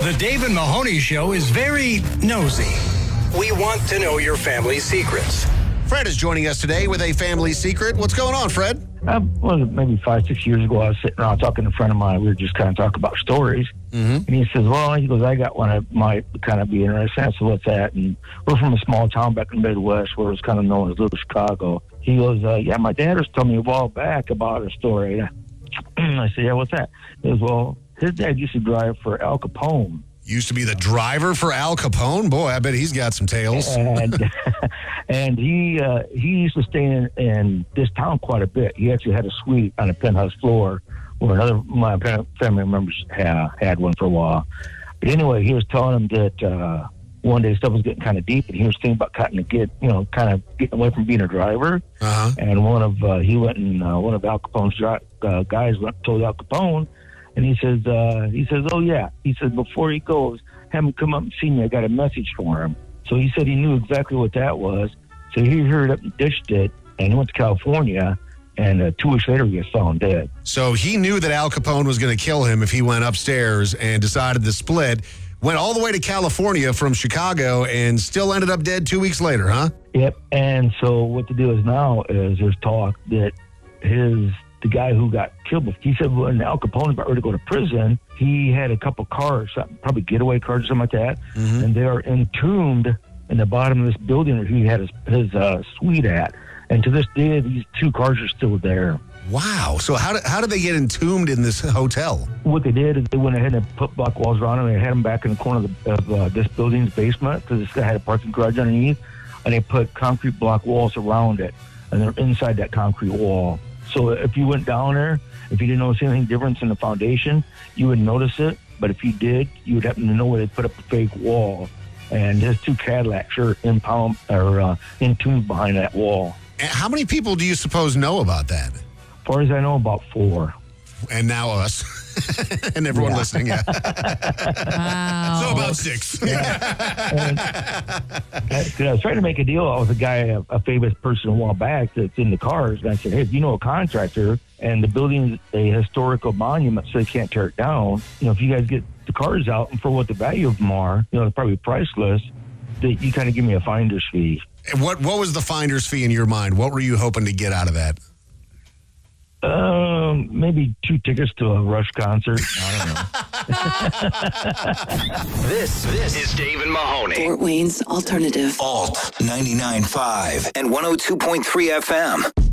The Dave and Mahoney Show is very nosy. We want to know your family's secrets. Fred is joining us today with a family secret. What's going on, Fred? Maybe 5-6 years ago, I was sitting around talking to a friend of mine. We were just kind of talking about stories. And he says, I got one that might kind of be interesting. I said, what's that? And we're from a small town back in the Midwest where it was kind of known as Little Chicago. He goes, my dad was telling me a while back about a story. I said, yeah, what's that? He goes, well, his dad used to drive for Al Capone. Used to be the driver for Al Capone? Boy, I bet he's got some tales. And he used to stay in this town quite a bit. He actually had a suite on a penthouse floor where my family members had one for a while. But anyway, he was telling him that one day stuff was getting kind of deep, and he was thinking about kind of getting away from being a driver. And one of Al Capone's guys went and told Al Capone, and he says, oh yeah. He said, before he goes, have him come up and see me. I got a message for him. So he said he knew exactly what that was. So he hurried up and dished it, and he went to California, and 2 weeks later he was found dead. So he knew that Al Capone was going to kill him if he went upstairs and decided to split. Went all the way to California from Chicago and still ended up dead 2 weeks later, huh? Yep. And so what the deal is now is there's talk that the guy who got killed, he said when Al Capone was about ready to go to prison, he had a couple cars, probably getaway cars or something like that, and they are entombed in the bottom of this building where he had his suite at. And to this day, these 2 cars are still there. Wow. So how did they get entombed in this hotel? What they did is they went ahead and put block walls around them. They had them back in the corner of this building's basement because this guy had a parking garage underneath, and they put concrete block walls around it, and they're inside that concrete wall. So if you went down there, if you didn't notice anything different in the foundation, you wouldn't notice it. But if you did, you would happen to know where they put up a fake wall. And there's 2 Cadillacs are entombed behind that wall. And how many people do you suppose know about that? As far as I know, about 4. And now us. And everyone listening, Wow. So about 6. And I was trying to make a deal with a guy, a famous person a while back that's in the cars. And I said, hey, if you know a contractor and the building's a historical monument so they can't tear it down, if you guys get the cars out and for what the value of them are, they're probably priceless, that you kind of give me a finder's fee. And what was the finder's fee in your mind? What were you hoping to get out of that? Maybe 2 tickets to a Rush concert. I don't know. This is Dave and Mahoney. Fort Wayne's Alternative. Alt 99.5 and 102.3 FM.